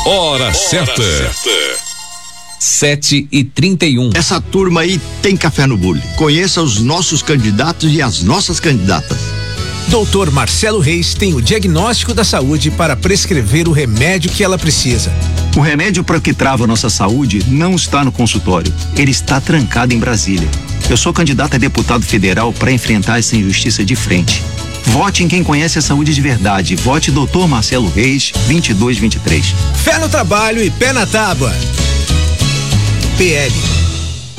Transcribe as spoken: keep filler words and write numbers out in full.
Hora, Hora certa. Sete e trinta e um. Essa turma aí tem café no bule. Conheça os nossos candidatos e as nossas candidatas. doutor Marcelo Reis tem o diagnóstico da saúde para prescrever o remédio que ela precisa. O remédio para o que trava nossa saúde não está no consultório. Ele está trancado em Brasília. Eu sou candidato a deputado federal para enfrentar essa injustiça de frente. Vote em quem conhece a saúde de verdade. Vote doutor Marcelo Reis, vinte e dois vinte e três. Fé no trabalho e pé na tábua. P L